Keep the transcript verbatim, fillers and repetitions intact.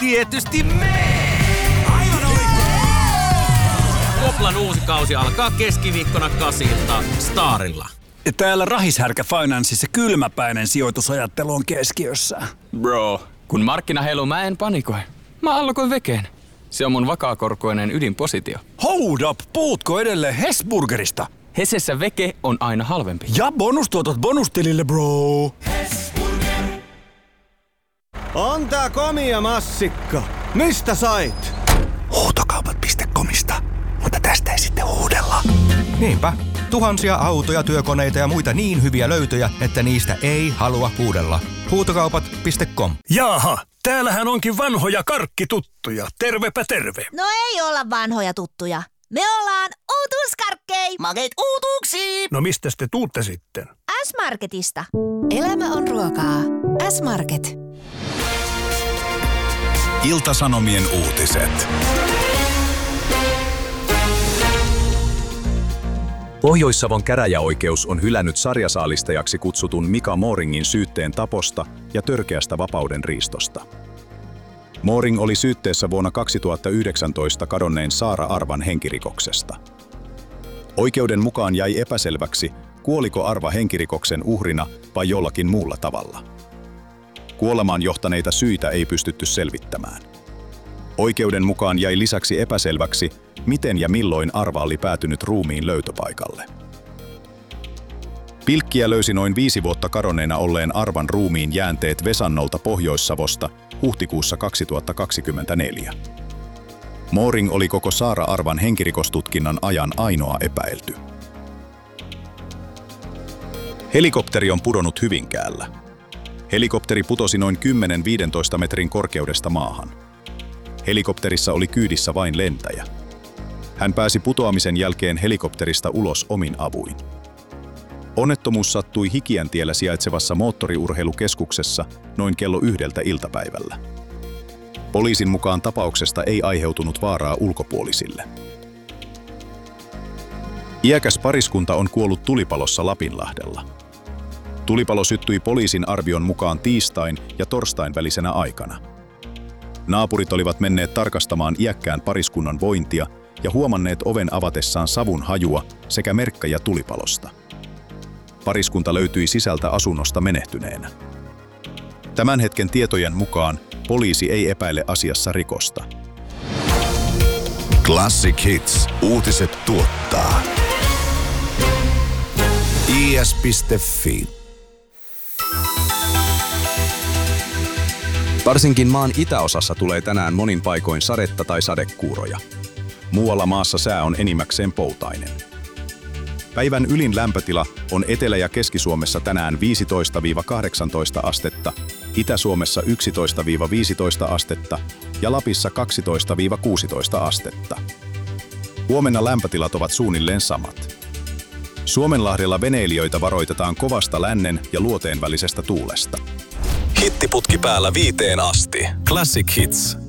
tietysti me! Aivan oikein! Koplan uusi kausi alkaa keskiviikkona kasilta Starilla. Ja täällä Rahishärkä Financeissa kylmäpäinen sijoitusajattelu on keskiössä. Bro, kun markkina heiluu, mä en panikoi. Mä allokoin vekeen. Se on mun vakaakorkoinen ydinpositio. Hold up, puhutko edelleen Hesburgerista? Hesessä veke on aina halvempi. Ja bonustuotot bonustilille, bro. On tää komia massikka. Mistä sait? Huutokaupat piste comista. Mutta tästä ei sitten huudella. Niinpä. Tuhansia autoja, työkoneita ja muita niin hyviä löytöjä, että niistä ei halua huudella. Huutokaupat piste com. Jaaha, täällähän onkin vanhoja karkkituttuja. Tervepä terve. No ei olla vanhoja tuttuja. Me ollaan uutuuskarkkei. Makeet uutuuksiin. No mistä te tuutte sitten? S-Marketista. Elämä on ruokaa. S-Market. Ilta-Sanomien uutiset. Pohjois-Savon käräjäoikeus on hylännyt sarjasaalistajaksi kutsutun Mika Mooringin syytteen taposta ja törkeästä vapaudenriistosta. Mooring oli syytteessä vuonna kaksituhattayhdeksäntoista kadonneen Saara Arvan henkirikoksesta. Oikeuden mukaan jäi epäselväksi, kuoliko Arva henkirikoksen uhrina vai jollakin muulla tavalla. Kuolemaan johtaneita syitä ei pystytty selvittämään. Oikeuden mukaan jäi lisäksi epäselväksi, miten ja milloin Arva oli päätynyt ruumiin löytöpaikalle. Pilkkiä löysi noin viisi vuotta kadonneena olleen Arvan ruumiin jäänteet Vesannolta Pohjois-Savosta huhtikuussa kaksituhattakaksikymmentäneljä. Mooring oli koko Saara Arvan henkirikostutkinnan ajan ainoa epäilty. Helikopteri on pudonnut Hyvinkäällä. Helikopteri putosi noin kymmenen viisitoista metrin korkeudesta maahan. Helikopterissa oli kyydissä vain lentäjä. Hän pääsi putoamisen jälkeen helikopterista ulos omin avuin. Onnettomuus sattui Hikiäntiellä sijaitsevassa moottoriurheilukeskuksessa noin kello yhdeltä iltapäivällä. Poliisin mukaan tapauksesta ei aiheutunut vaaraa ulkopuolisille. Iäkäs pariskunta on kuollut tulipalossa Lapinlahdella. Tulipalo syttyi poliisin arvion mukaan tiistain ja torstain välisenä aikana. Naapurit olivat menneet tarkastamaan iäkkään pariskunnan vointia ja huomanneet oven avatessaan savun hajua sekä merkkejä tulipalosta. Pariskunta löytyi sisältä asunnosta menehtyneenä. Tämän hetken tietojen mukaan poliisi ei epäile asiassa rikosta. Classic Hits. Uutiset tuottaa. I S piste F I. Varsinkin maan itäosassa tulee tänään monin paikoin sadetta tai sadekuuroja. Muualla maassa sää on enimmäkseen poutainen. Päivän ylin lämpötila on Etelä- ja Keski-Suomessa tänään viisitoista kahdeksantoista astetta, Itä-Suomessa yksitoista viisitoista astetta ja Lapissa kaksitoista kuusitoista astetta. Huomenna lämpötilat ovat suunnilleen samat. Suomenlahdella veneilijöitä varoitetaan kovasta lännen ja luoteen välisestä tuulesta. Hittiputki päällä viiteen asti. Classic Hits.